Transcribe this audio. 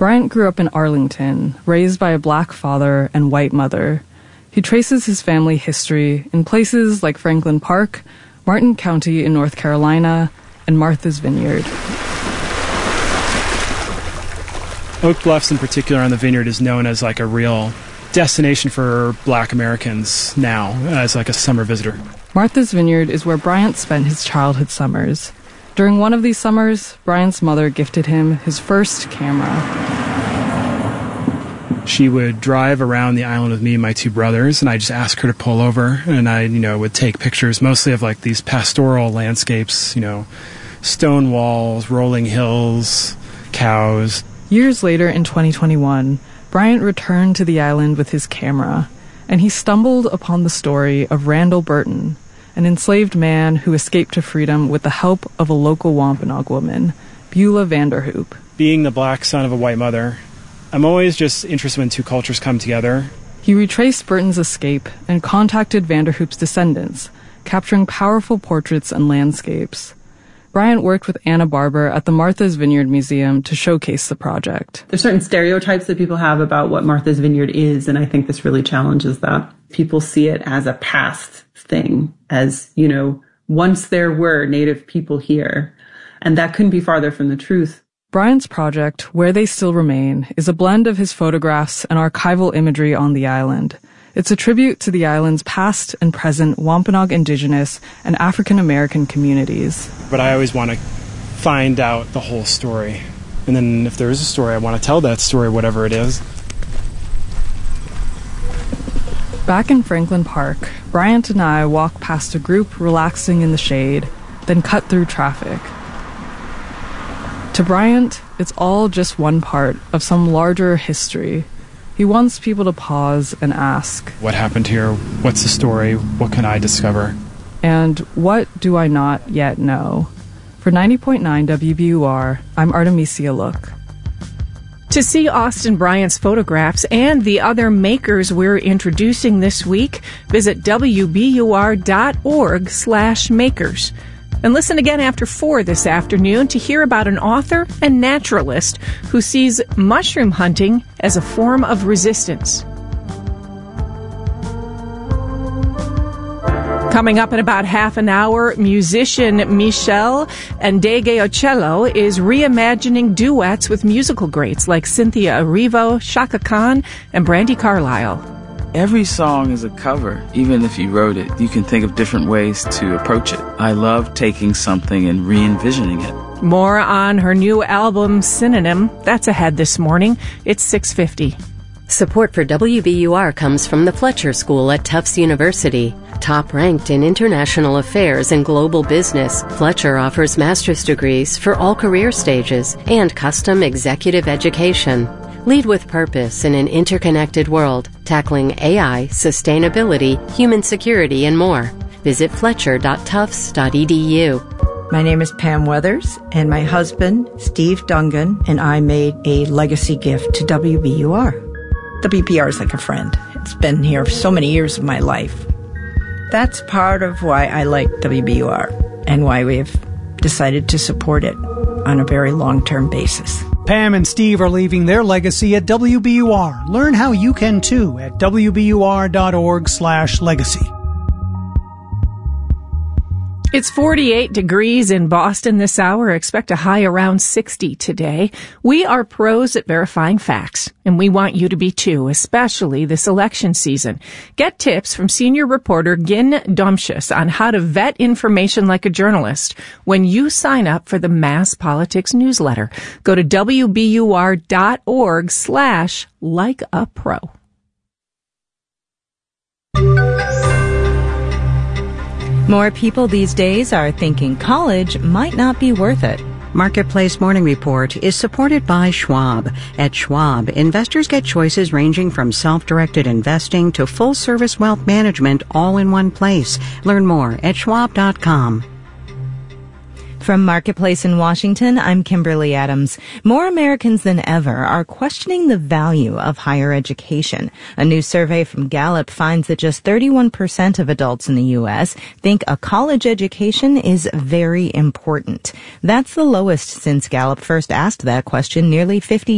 Bryant grew up in Arlington, raised by a black father and white mother. He traces his family history in places like Franklin Park, Martin County in North Carolina, and Martha's Vineyard. Oak Bluffs in particular on the Vineyard is known as like a real destination for black Americans now, as like a summer visitor. Martha's Vineyard is where Bryant spent his childhood summers. During one of these summers, Bryant's mother gifted him his first camera. She would drive around the island with me and my two brothers, and I just asked her to pull over, and I, would take pictures mostly of like these pastoral landscapes, stone walls, rolling hills, cows. Years later in 2021, Bryant returned to the island with his camera, and he stumbled upon the story of Randall Burton, an enslaved man who escaped to freedom with the help of a local Wampanoag woman, Beulah Vanderhoop. Being the black son of a white mother, I'm always just interested when two cultures come together. He retraced Burton's escape and contacted Vanderhoop's descendants, capturing powerful portraits and landscapes. Bryant worked with Anna Barber at the Martha's Vineyard Museum to showcase the project. There's certain stereotypes that people have about what Martha's Vineyard is, and I think this really challenges that. People see it as a past thing, as, once there were Native people here, and that couldn't be farther from the truth. Bryant's project, Where They Still Remain, is a blend of his photographs and archival imagery on the island. It's a tribute to the island's past and present Wampanoag Indigenous and African American communities. But I always want to find out the whole story. And then if there is a story, I want to tell that story, whatever it is. Back in Franklin Park, Bryant and I walk past a group relaxing in the shade, then cut through traffic. To Bryant, it's all just one part of some larger history. He wants people to pause and ask, what happened here? What's the story? What can I discover? And what do I not yet know? For 90.9 WBUR, I'm Artemisia Look. To see Austin Bryant's photographs and the other makers we're introducing this week, visit wbur.org/makers. And listen again after 4 this afternoon to hear about an author and naturalist who sees mushroom hunting as a form of resistance. Coming up in about half an hour, musician Michelle Ndegeocello is reimagining duets with musical greats like Cynthia Erivo, Chaka Khan, and Brandi Carlile. Every song is a cover. Even if you wrote it, you can think of different ways to approach it. I love taking something and re-envisioning it. More on her new album, Synonym. That's ahead this morning. It's 6:50. Support for WBUR comes from the Fletcher School at Tufts University. Top-ranked in international affairs and global business, Fletcher offers master's degrees for all career stages and custom executive education. Lead with purpose in an interconnected world, tackling AI, sustainability, human security, and more. Visit fletcher.tufts.edu. My name is Pam Weathers, and my husband, Steve Dungan, and I made a legacy gift to WBUR. WBUR is like a friend. It's been here for so many years of my life. That's part of why I like WBUR and why we've decided to support it on a very long-term basis. Pam and Steve are leaving their legacy at WBUR. Learn how you can too at wbur.org/legacy. It's 48 degrees in Boston this hour. Expect a high around 60 today. We are pros at verifying facts, and we want you to be too, especially this election season. Get tips from senior reporter Gin Domshus on how to vet information like a journalist when you sign up for the Mass Politics newsletter. Go to wbur.org/likeapro. More people these days are thinking college might not be worth it. Marketplace Morning Report is supported by Schwab. At Schwab, investors get choices ranging from self-directed investing to full-service wealth management all in one place. Learn more at schwab.com. From Marketplace in Washington, I'm Kimberly Adams. More Americans than ever are questioning the value of higher education. A new survey from Gallup finds that just 31% of adults in the U.S. think a college education is very important. That's the lowest since Gallup first asked that question nearly 50